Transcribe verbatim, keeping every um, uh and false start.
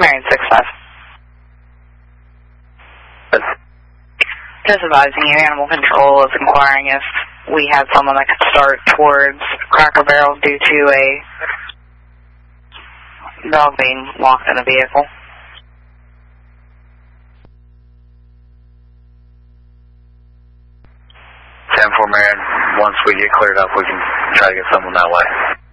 Marion six five. Just advising you, animal control is inquiring if we had someone that could start towards Cracker Barrel due to a dog being locked in a vehicle. ten four Marion, once we get cleared up, we can try to get someone that way.